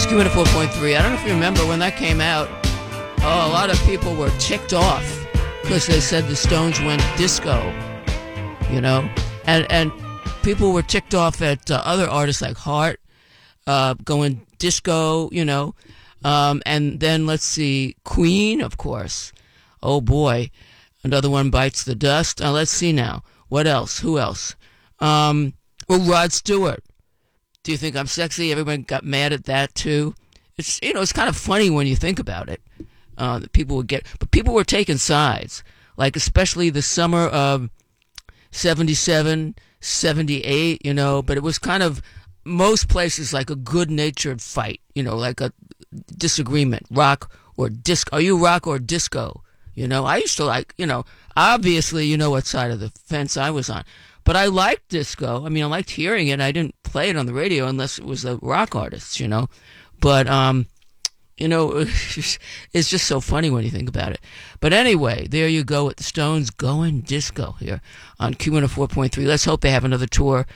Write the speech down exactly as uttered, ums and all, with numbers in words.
Q one oh four point three. I don't know if you remember when that came out. Oh, a lot of people were ticked off because they said the Stones went disco, you know, and and people were ticked off at uh, other artists like Heart uh, going disco, you know, um, and then let's see, Queen, of course. Oh boy, another one bites the dust. Uh, let's see now, what else? Who else? Um, well, Rod Stewart. Do you think I'm sexy? Everyone got mad at that too. It's you know it's kind of funny when you think about it. Uh, that people would get, but people were taking sides, like especially the summer of seventy-seven, seventy-eight, you know, but it was kind of most places like a good-natured fight, you know, like a disagreement, rock or disco. Are you rock or disco? You know, I used to like, you know, obviously you know what side of the fence I was on, but I liked disco. I mean, I liked hearing it. I didn't play it on the radio unless it was the rock artists, you know, but, um, You know, it's just so funny when you think about it. But anyway, there you go with the Stones going disco here on Q one oh four point three. Let's hope they have another tour